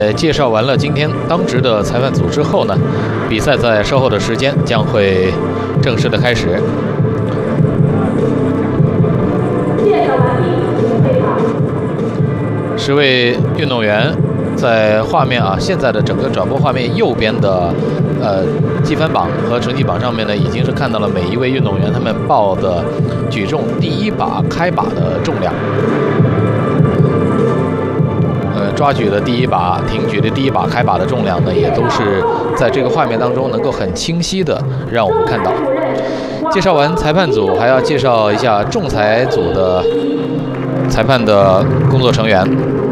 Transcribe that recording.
介绍完了今天当值的裁判组之后呢，比赛在稍后的时间将会正式的开始。10位运动员在画面现在的整个转播画面右边的积分榜和成绩榜上面呢，已经是看到了每一位运动员他们报的举重第一把开把的重量。抓举的第一把、挺举的第一把、开把的重量呢，也都是在这个画面当中能够很清晰的让我们看到。介绍完裁判组，还要介绍一下仲裁组的裁判的工作成员。